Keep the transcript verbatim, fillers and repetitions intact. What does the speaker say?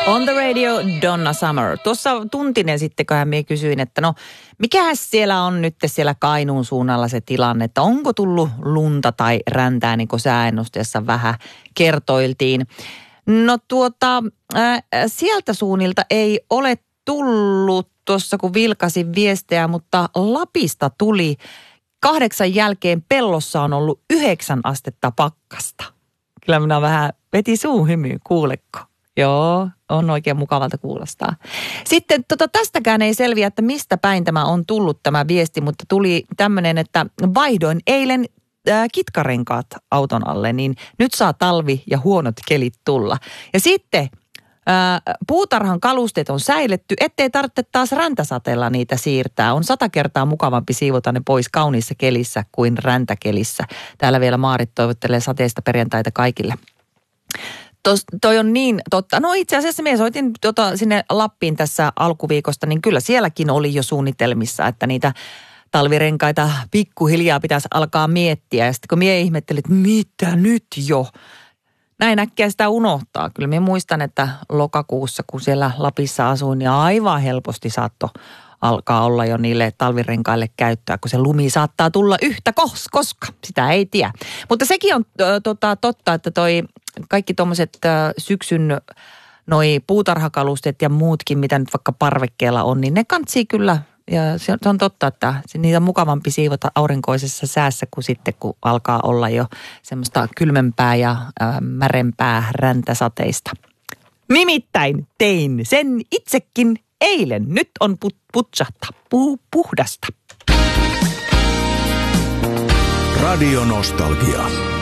On the radio, Donna Summer. Tuossa tuntinen sitten, kun minä kysyin, että no, mikähän siellä on nyt siellä Kainuun suunnalla se tilanne, että onko tullut lunta tai räntää, niin kuin sääennusteessa vähän kertoiltiin. No tuota, äh, sieltä suunnilta ei ole tullut tuossa, kun vilkasin viestejä, mutta Lapista tuli kahdeksan jälkeen pellossa on ollut yhdeksän astetta pakkasta. Kyllä minä vähän veti suun hymyyn, kuulekko? Joo, on oikein mukavalta kuulostaa. Sitten tota, tästäkään ei selviä, että mistä päin tämä on tullut tämä viesti, mutta tuli tämmöinen, että vaihdoin eilen äh, kitkarenkaat auton alle, niin nyt saa talvi ja huonot kelit tulla. Ja sitten äh, puutarhan kalusteet on säiletty, ettei tarvitse taas räntäsateella niitä siirtää. On sata kertaa mukavampi siivota ne pois kauniissa kelissä kuin räntäkelissä. Täällä vielä Maarit toivottelee sateista perjantaita kaikille. Tos, toi on niin totta. No itse asiassa minä soitin tota sinne Lappiin tässä alkuviikosta, niin kyllä sielläkin oli jo suunnitelmissa, että niitä talvirenkaita pikkuhiljaa pitäisi alkaa miettiä. Ja sitten kun minä ihmettelin, että mitä nyt jo? Näin äkkiä sitä unohtaa. Kyllä minä muistan, että lokakuussa, kun siellä Lapissa asuin, niin aivan helposti saattoi alkaa olla jo niille talvirenkaille käyttöä, kun se lumi saattaa tulla yhtä kos, koska sitä ei tiedä. Mutta sekin on äh, tota, totta, että toi kaikki tuommoiset äh, syksyn noi puutarhakalusteet ja muutkin, mitä nyt vaikka parvekkeella on, niin ne kantsii kyllä. Ja se on, se on totta, että niitä on mukavampi siivota aurinkoisessa säässä kuin sitten, kun alkaa olla jo semmoista kylmempää ja äh, märempää räntäsateista. Nimittäin tein sen itsekin eilen. Nyt on put, putsahta, pu, puhdasta. Radio Nostalgia.